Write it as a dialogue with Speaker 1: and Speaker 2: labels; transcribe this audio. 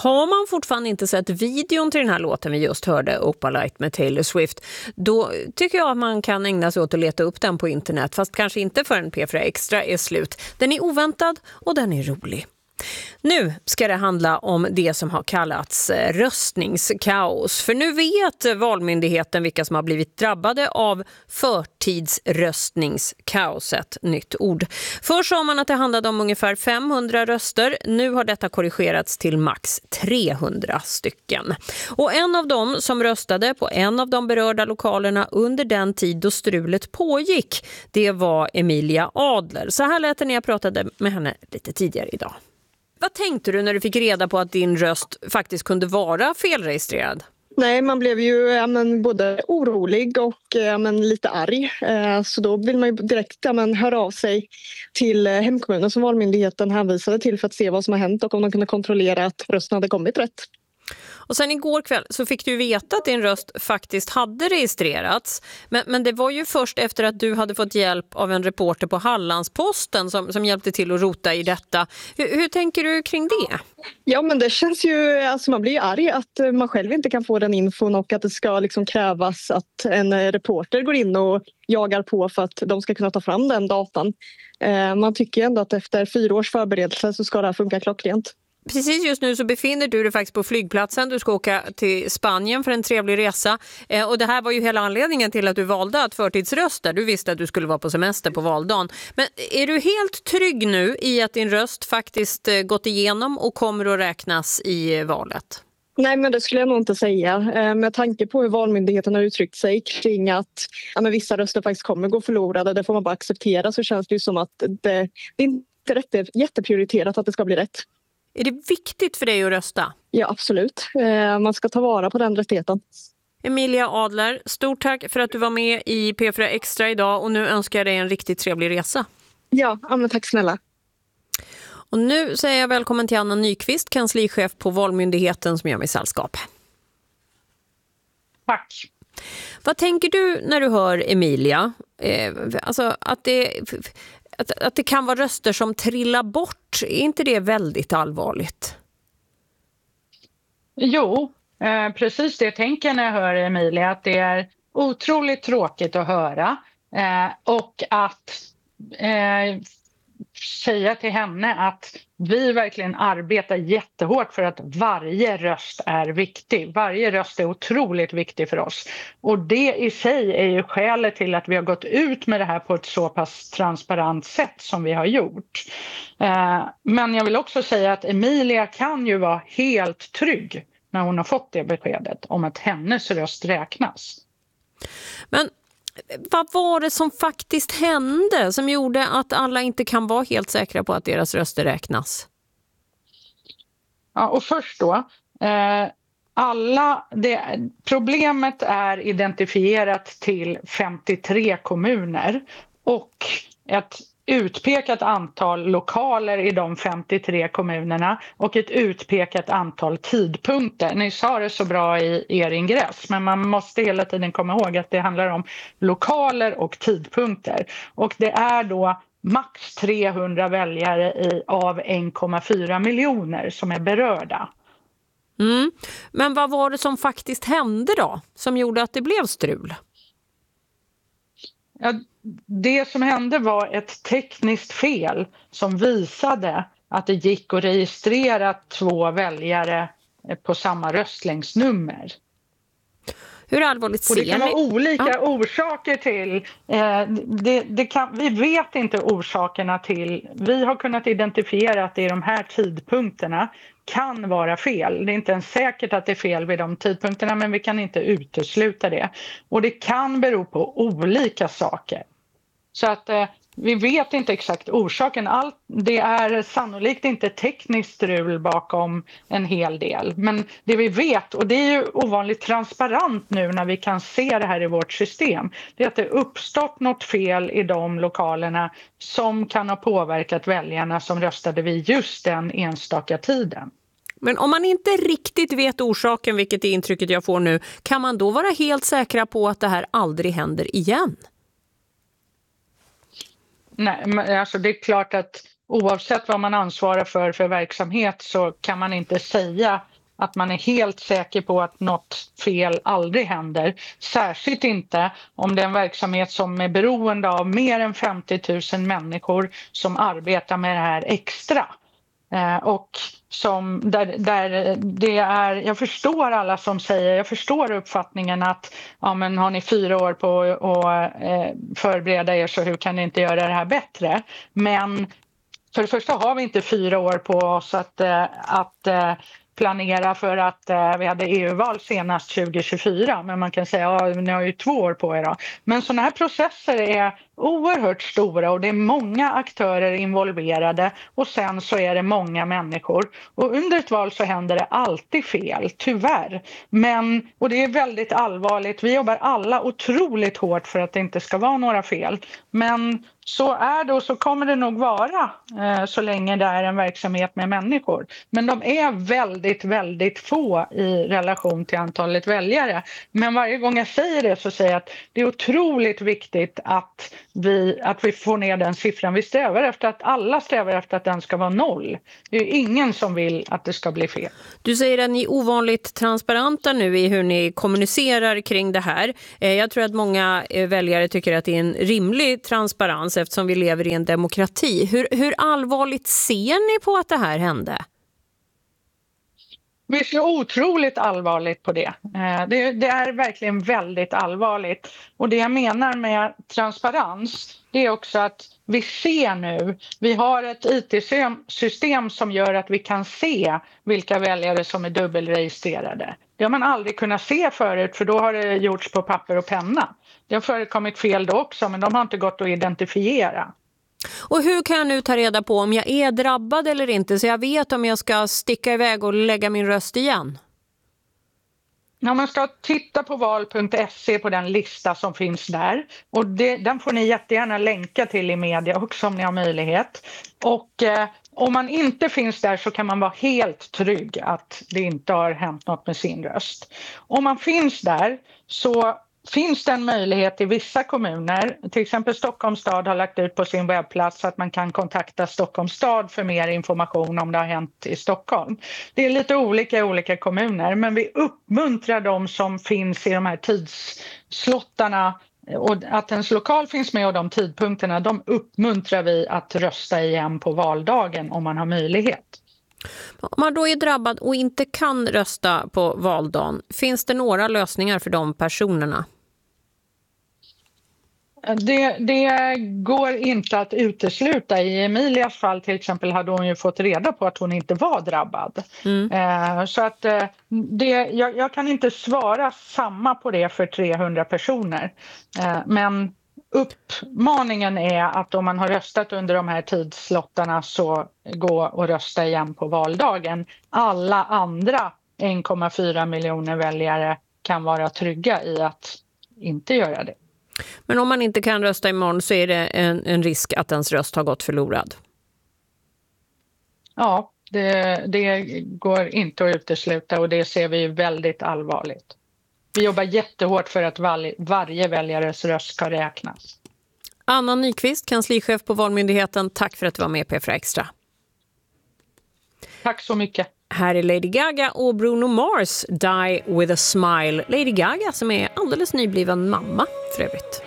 Speaker 1: Har man fortfarande inte sett videon till den här låten vi just hörde, Opalite med Taylor Swift, då tycker jag att man kan ägna sig åt att leta upp den på internet, fast kanske inte förrän P4 Extra är slut. Den är oväntad och den är rolig. Nu ska det handla om det som har kallats röstningskaos. För nu vet Valmyndigheten vilka som har blivit drabbade av förtidsröstningskaoset. Nytt ord. Först sa man att det handlade om ungefär 500 röster. Nu har detta korrigerats till max 300 stycken. Och en av dem som röstade på en av de berörda lokalerna under den tid då strulet pågick, det var Emilia Adler. Så här lät det när jag pratade med henne lite tidigare idag. Vad tänkte du när du fick reda på att din röst faktiskt kunde vara felregistrerad?
Speaker 2: Nej, man blev ju både orolig och lite arg. Så då vill man ju direkt höra av sig till hemkommunen som Valmyndigheten hänvisade till för att se vad som har hänt och om de kunde kontrollera att rösten hade kommit rätt.
Speaker 1: Och sen igår kväll så fick du veta att din röst faktiskt hade registrerats. Men det var ju först efter att du hade fått hjälp av en reporter på Hallandsposten som hjälpte till att rota i detta. Hur tänker du kring det?
Speaker 2: Ja, men det känns ju, man blir ju arg att man själv inte kan få den infon och att det ska krävas att en reporter går in och jagar på för att de ska kunna ta fram den datan. Man tycker ändå att efter 4 års förberedelse så ska det här funka klockrent.
Speaker 1: Precis just nu så befinner du dig faktiskt på flygplatsen. Du ska åka till Spanien för en trevlig resa. Och det här var ju hela anledningen till att du valde att förtidsrösta. Du visste att du skulle vara på semester på valdagen. Men är du helt trygg nu i att din röst faktiskt gått igenom och kommer att räknas i valet?
Speaker 2: Nej, men det skulle jag nog inte säga. Med tanke på hur Valmyndigheten har uttryckt sig kring att vissa röster faktiskt kommer gå förlorade, det får man bara acceptera, så känns det ju som att det inte är jätteprioriterat att det ska bli rätt.
Speaker 1: Är det viktigt för dig att rösta?
Speaker 2: Ja, absolut. Man ska ta vara på den rättigheten.
Speaker 1: Emilia Adler, stort tack för att du var med i P4 Extra idag och nu önskar jag dig en riktigt trevlig resa.
Speaker 2: Ja, men tack snälla.
Speaker 1: Och nu säger jag välkommen till Anna Nyqvist, kanslichef på Valmyndigheten som gör mig sällskap.
Speaker 3: Tack.
Speaker 1: Vad tänker du när du hör Emilia? Alltså att det kan vara röster som trillar bort. Är inte det väldigt allvarligt?
Speaker 3: Jo, precis det tänker jag när jag hör Emilia. Att det är otroligt tråkigt att höra. Och att säga till henne att vi verkligen arbetar jättehårt för att varje röst är viktig. Varje röst är otroligt viktig för oss. Och det i sig är ju skälet till att vi har gått ut med det här på ett så pass transparent sätt som vi har gjort. Men jag vill också säga att Emilia kan ju vara helt trygg när hon har fått det beskedet om att hennes röst räknas.
Speaker 1: Men vad var det som faktiskt hände som gjorde att alla inte kan vara helt säkra på att deras röster räknas?
Speaker 3: Ja, och först då, problemet är identifierat till 53 kommuner och ett utpekat antal lokaler i de 53 kommunerna och ett utpekat antal tidpunkter. Ni sa det så bra i er ingress, men man måste hela tiden komma ihåg att det handlar om lokaler och tidpunkter. Och det är då max 300 väljare av 1,4 miljoner som är berörda.
Speaker 1: Mm. Men vad var det som faktiskt hände då, som gjorde att det blev strul?
Speaker 3: Ja, det som hände var ett tekniskt fel som visade att det gick att registrera 2 väljare på samma röstlängdsnummer.
Speaker 1: Hur allvarligt ser
Speaker 3: ni? Det kan vara olika
Speaker 1: Ja.
Speaker 3: orsaker till. Vi vet inte orsakerna till. Vi har kunnat identifiera att det är de här tidpunkterna kan vara fel. Det är inte ens säkert att det är fel vid de tidpunkterna, men vi kan inte utesluta det. Och det kan bero på olika saker. Så att vi vet inte exakt orsaken. Det är sannolikt inte tekniskt strul bakom en hel del. Men det vi vet, och det är ju ovanligt transparent nu när vi kan se det här i vårt system, det är att det uppstått något fel i de lokalerna som kan ha påverkat väljarna som röstade vid just den enstaka tiden.
Speaker 1: Men om man inte riktigt vet orsaken, vilket är intrycket jag får nu, kan man då vara helt säkra på att det här aldrig händer igen?
Speaker 3: Nej, men alltså det är klart att oavsett vad man ansvarar för verksamhet så kan man inte säga att man är helt säker på att något fel aldrig händer. Särskilt inte om det är en verksamhet som är beroende av mer än 50 000 människor som arbetar med det här extra. Och som där det är, jag förstår alla som säger, jag förstår uppfattningen att ja, men har ni 4 år på att förbereda er, så hur kan ni inte göra det här bättre? Men för det första har vi inte 4 år på oss att planera, för att vi hade EU-val senast 2024, men man kan säga att ni har ju 2 år på er då. Men sådana här processer är oerhört stora och det är många aktörer involverade, och sen så är det många människor. Och under ett val så händer det alltid fel, tyvärr. Och det är väldigt allvarligt. Vi jobbar alla otroligt hårt för att det inte ska vara några fel. Men så är det, och så kommer det nog vara så länge det är en verksamhet med människor. Men de är väldigt, väldigt få i relation till antalet väljare. Men varje gång jag säger det så säger jag att det är otroligt viktigt att vi får ner den siffran. Vi strävar efter att alla strävar efter att den ska vara 0. Det är ingen som vill att det ska bli fel.
Speaker 1: Du säger att ni är ovanligt transparenta nu i hur ni kommunicerar kring det här. Jag tror att många väljare tycker att det är en rimlig transparens eftersom vi lever i en demokrati. Hur allvarligt ser ni på att det här hände?
Speaker 3: Vi ser otroligt allvarligt på det. Det är verkligen väldigt allvarligt. Och det jag menar med transparens, det är också att vi ser nu, vi har ett IT-system som gör att vi kan se vilka väljare som är dubbelregistrerade. Det har man aldrig kunnat se förut, för då har det gjorts på papper och penna. Det har förekommit fel då också, men de har inte gått att identifiera.
Speaker 1: Och hur kan jag nu ta reda på om jag är drabbad eller inte, så jag vet om jag ska sticka iväg och lägga min röst igen?
Speaker 3: Ja, man ska titta på val.se på den lista som finns där. Och den får ni jättegärna länka till i media också om ni har möjlighet. Och om man inte finns där så kan man vara helt trygg att det inte har hänt något med sin röst. Om man finns där så finns det en möjlighet i vissa kommuner, till exempel Stockholms stad har lagt ut på sin webbplats att man kan kontakta Stockholms stad för mer information om det har hänt i Stockholm. Det är lite olika i olika kommuner, men vi uppmuntrar de som finns i de här tidslottarna, och att ens lokal finns med och de tidpunkterna, de uppmuntrar vi att rösta igen på valdagen om man har möjlighet.
Speaker 1: Om man då är drabbad och inte kan rösta på valdagen, finns det några lösningar för de personerna?
Speaker 3: Det går inte att utesluta. I Emilias fall till exempel hade hon ju fått reda på att hon inte var drabbad. Så att jag kan inte svara samma på det för 300 personer. Men uppmaningen är att om man har röstat under de här tidslottarna så gå och rösta igen på valdagen. Alla andra 1,4 miljoner väljare kan vara trygga i att inte göra det.
Speaker 1: Men om man inte kan rösta imorgon så är det en risk att ens röst har gått förlorad?
Speaker 3: Ja, det går inte att utesluta, och det ser vi väldigt allvarligt. Vi jobbar jättehårt för att varje väljares röst ska räknas.
Speaker 1: Anna Nyqvist, kanslichef på Valmyndigheten. Tack för att du var med på P4 Extra.
Speaker 3: Tack så mycket.
Speaker 1: Här är Lady Gaga och Bruno Mars, Die with a Smile. Lady Gaga som är alldeles nybliven mamma för övrigt.